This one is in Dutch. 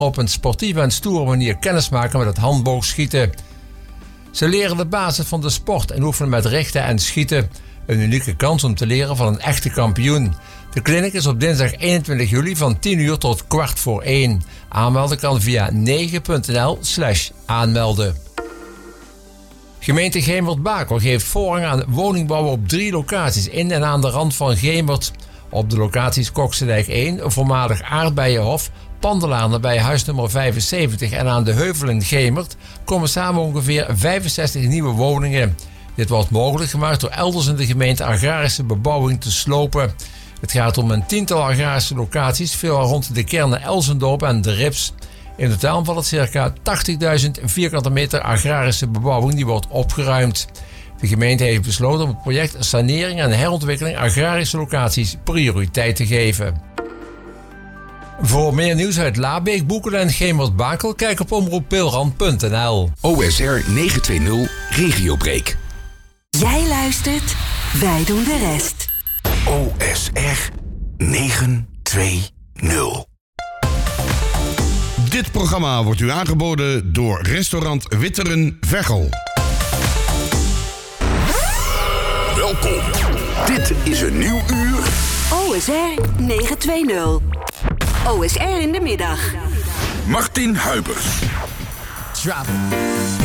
op een sportieve en stoere manier kennismaken met het handboogschieten. Ze leren de basis van de sport en oefenen met richten en schieten. Een unieke kans om te leren van een echte kampioen. De clinic is op dinsdag 21 juli van 10 uur tot 1:15. Aanmelden kan via 9.nl/aanmelden. Gemeente Gemert-Bakel geeft voorrang aan woningbouw op 3 locaties in en aan de rand van Gemert. Op de locaties Koksedijk 1, een voormalig aardbeienhof, Pandelaar nabij huis nummer 75 en aan de Heuvel in Gemert komen samen ongeveer 65 nieuwe woningen. Dit wordt mogelijk gemaakt door elders in de gemeente agrarische bebouwing te slopen. Het gaat om een tiental agrarische locaties, veelal rond de kernen Elsendorp en De Rips. In totaal valt het circa 80.000 vierkante meter agrarische bebouwing die wordt opgeruimd. De gemeente heeft besloten om het project sanering en herontwikkeling agrarische locaties prioriteit te geven. Voor meer nieuws uit Labeek, Boekelen en Gemert-Bakel, kijk op omroeppilrand.nl. OSR 920 Regiobreak. Jij luistert, wij doen de rest. OSR 920. Dit programma wordt u aangeboden door restaurant Witteren Veghel. Welkom. Dit is een nieuw uur. OSR 920. OSR in de middag. Martin Huibers. Drop.